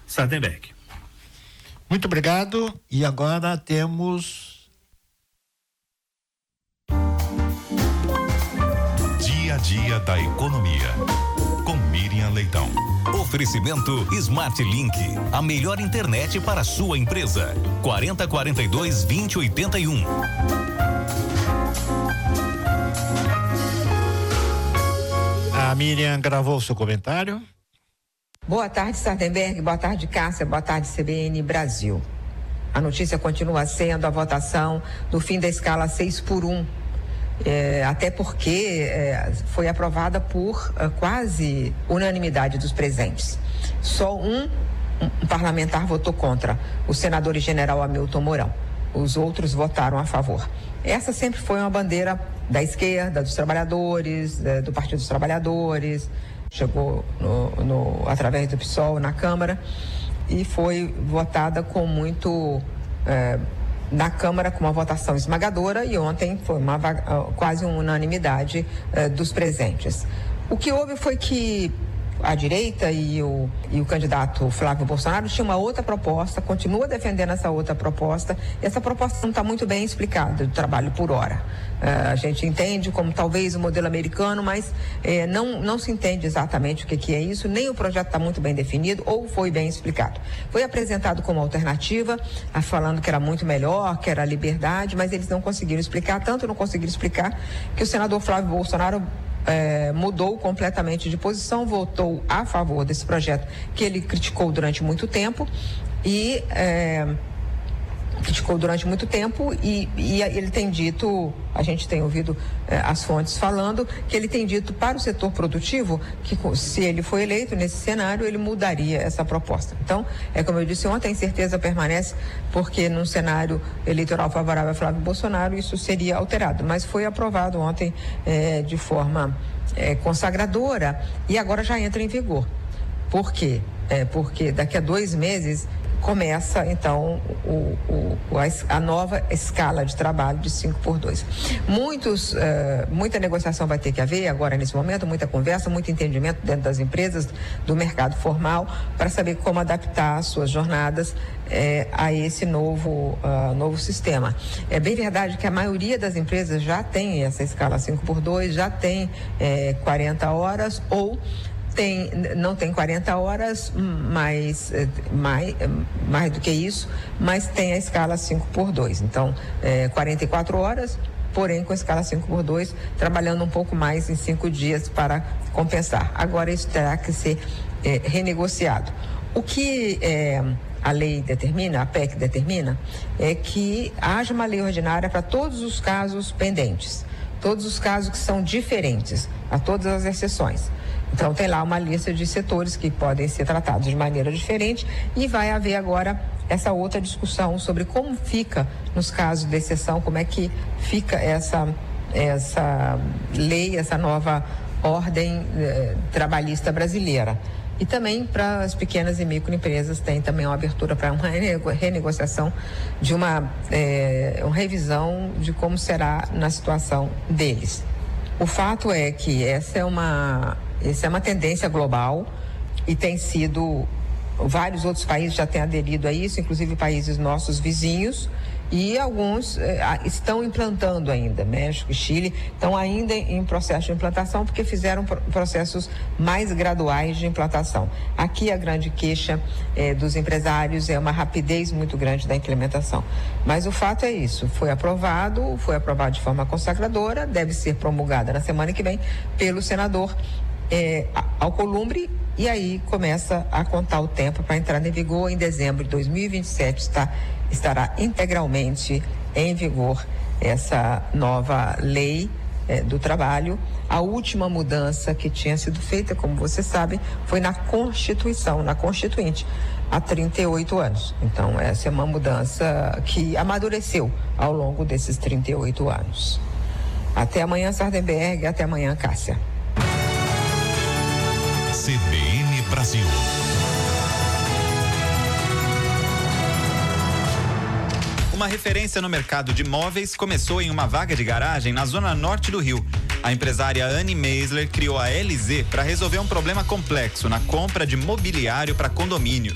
Sardenberg. Muito obrigado. E agora temos Dia a Dia da Economia, com Miriam Leitão. Oferecimento Smart Link, a melhor internet para a sua empresa. 4042-2081. A Miriam gravou o seu comentário. Boa tarde, Sardenberg. Boa tarde, Cássia. Boa tarde, CBN Brasil. A notícia continua sendo a votação do fim da escala 6x1. Até porque foi aprovada por quase unanimidade dos presentes. Só um parlamentar votou contra, o senador e general Hamilton Mourão. Os outros votaram a favor. Essa sempre foi uma bandeira da esquerda, dos trabalhadores, do Partido dos Trabalhadores. Chegou através do PSOL na Câmara e foi votada com muito... na Câmara com uma votação esmagadora, e ontem foi quase uma unanimidade dos presentes. O que houve foi que a direita e o candidato Flávio Bolsonaro tinha uma outra proposta, continua defendendo essa outra proposta, e essa proposta não está muito bem explicada, do trabalho por hora. A gente entende como talvez o modelo americano, mas não se entende exatamente o que é isso, nem o projeto está muito bem definido ou foi bem explicado. Foi apresentado como alternativa, falando que era muito melhor, que era liberdade, mas eles não conseguiram explicar, tanto não conseguiram explicar que o senador Flávio Bolsonaro mudou completamente de posição, votou a favor desse projeto que ele criticou durante muito tempo e ele tem dito, a gente tem ouvido as fontes falando, que ele tem dito para o setor produtivo que se ele for eleito nesse cenário, ele mudaria essa proposta. Então, como eu disse ontem, a incerteza permanece, porque num cenário eleitoral favorável a Flávio Bolsonaro, isso seria alterado, mas foi aprovado ontem de forma consagradora e agora já entra em vigor. Por quê? Porque daqui a 2 meses começa então a nova escala de trabalho de 5x2. Muita negociação vai ter que haver agora nesse momento, muita conversa, muito entendimento dentro das empresas, do mercado formal, para saber como adaptar as suas jornadas a esse novo sistema. É bem verdade que a maioria das empresas já tem essa escala 5x2, já tem 40 horas ou não tem 40 horas, mais do que isso, mas tem a escala 5x2. Então, 44 horas, porém com a escala 5x2, trabalhando um pouco mais em 5 dias para compensar. Agora isso terá que ser renegociado. O que a lei determina, a PEC determina, é que haja uma lei ordinária para todos os casos pendentes, todos os casos que são diferentes, a todas as exceções. Então tem lá uma lista de setores que podem ser tratados de maneira diferente e vai haver agora essa outra discussão sobre como fica nos casos de exceção, como é que fica essa lei, essa nova ordem trabalhista brasileira. E também para as pequenas e microempresas tem também uma abertura para uma renegociação de uma revisão de como será na situação deles. O fato é que essa é uma tendência global e tem sido, vários outros países já têm aderido a isso, inclusive países nossos vizinhos, e alguns estão implantando ainda, México e Chile estão ainda em processo de implantação porque fizeram processos mais graduais de implantação. Aqui a grande queixa dos empresários é uma rapidez muito grande da implementação, mas o fato é isso, foi aprovado de forma consagradora, deve ser promulgada na semana que vem pelo senador Alcolumbre, e aí começa a contar o tempo para entrar em vigor em dezembro de 2027, estará integralmente em vigor essa nova lei do trabalho. A última mudança que tinha sido feita, como você sabe, foi na Constituição, na Constituinte, há 38 anos. Então essa é uma mudança que amadureceu ao longo desses 38 anos. Até amanhã, Sardenberg, até amanhã, Cássia. CBN Brasil. Uma referência no mercado de imóveis começou em uma vaga de garagem na zona norte do Rio. A empresária Anne Meisler criou a LZ para resolver um problema complexo na compra de mobiliário para condomínios.